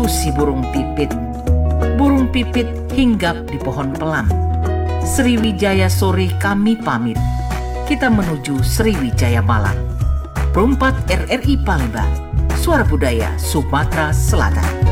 si burung pipit. Burung pipit hinggap di pohon pelang. Sriwijaya sore kami pamit. Kita menuju Sriwijaya malam. Perumpat RRI Palembang, Suara Budaya Sumatera Selatan.